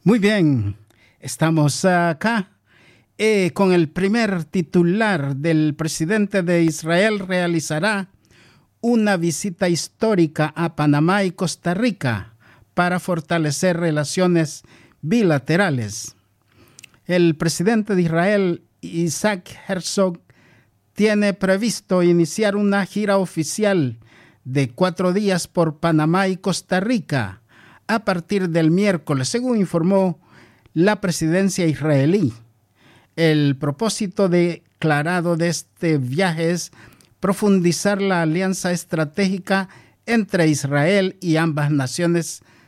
Muy bien, estamos acá con el primer titular del presidente de Israel. Realizará una visita histórica a Panamá y Costa Rica para fortalecer relaciones bilaterales. El presidente de Israel, Isaac Herzog, tiene previsto iniciar una gira oficial de 4 días por Panamá y Costa Rica a partir del miércoles, según informó la presidencia israelí. El propósito declarado de este viaje es profundizar la alianza estratégica entre Israel y ambas naciones